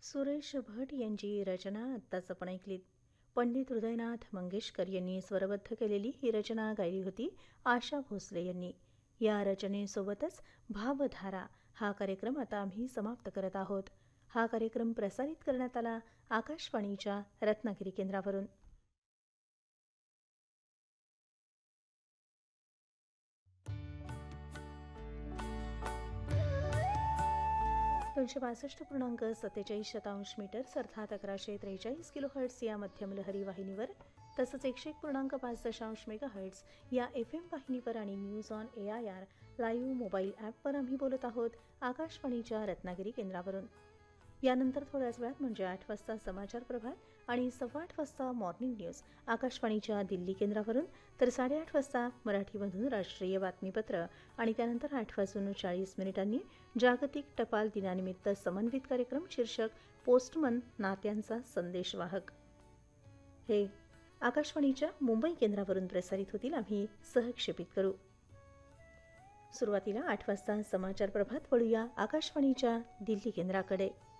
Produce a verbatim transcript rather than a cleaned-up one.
सुरेश भट यांची रचना आत्ताच आपण ऐकलीत. पंडित हृदयनाथ मंगेशकर यांनी स्वरबद्ध केलेली ही रचना गायली होती आशा भोसले यांनी. या रचनेसोबतच भावधारा हा कार्यक्रम आता आम्ही समाप्त करत आहोत. हा कार्यक्रम प्रसारित करण्यात आला आकाशवाणीच्या रत्नागिरी केंद्रावरून. दोनशे बासष्ट पूर्णांक सत्तेचाळीस शतांश मीटर्स अर्थात अकराशे त्रेचाळीस किलो हर्ट्स या मध्यम लहरी वाहिनीवर, तसंच एकशे एक पूर्णांक पाच दशांश मेगा हर्ट्स या एफ एम वाहिनीवर आणि news on A I R live mobile ॲपवर आम्ही बोलत आहोत आकाशवाणीच्या रत्नागिरी केंद्रावरून. यानंतर थोड्याच वेळात म्हणजे आठ वाजता समाचार प्रभात आणि सव्वा आठ वाजता मॉर्निंग न्यूज आकाशवाणीच्या दिल्ली केंद्रावरून, तर साडेआठ वाजता मराठीमधून राष्ट्रीय बातमीपत्र आणि त्यानंतर आठ वाजून चाळीस मिनिटांनी जागतिक टपाल दिनानिमित्त समन्वित कार्यक्रम शीर्षक पोस्टमन नात्यांचा संदेशवाहक हे आकाशवाणीच्या मुंबई केंद्रावरून प्रसारित होतील. आम्ही सहक्षेपित करू. सुरुवातीला आठ वाजता समाचार प्रभात, वळूया आकाशवाणीच्या दिल्ली केंद्राकडे.